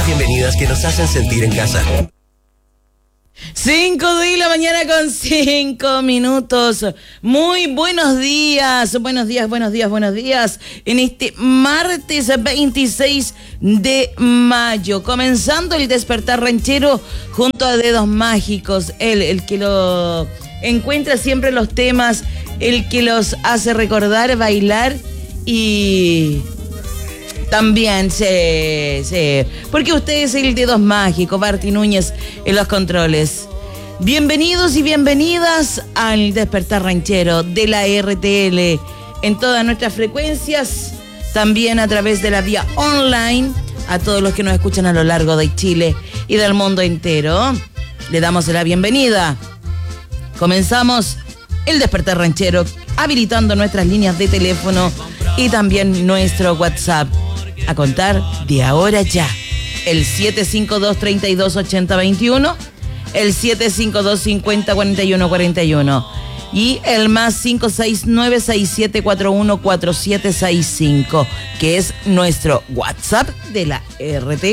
bienvenidas que nos hacen sentir en casa. 5 de la mañana con 5 minutos. Muy buenos días. Buenos días. En este martes 26 de mayo. Comenzando el despertar ranchero junto a Dedos Mágicos. El que lo encuentra siempre los temas, el que los hace recordar, bailar y... También, sí. Porque usted es el Dedos Mágicos, Barty Núñez en los controles. Bienvenidos y bienvenidas al Despertar Ranchero de la RTL en todas nuestras frecuencias, también a través de la vía online, a todos los que nos escuchan a lo largo de Chile y del mundo entero. Le damos la bienvenida. Comenzamos el Despertar Ranchero habilitando nuestras líneas de teléfono y también nuestro WhatsApp. A contar de ahora ya, el 752-3280-21, el 752-50-41-41 y el más 569-6741-4765, que es nuestro WhatsApp de la RT.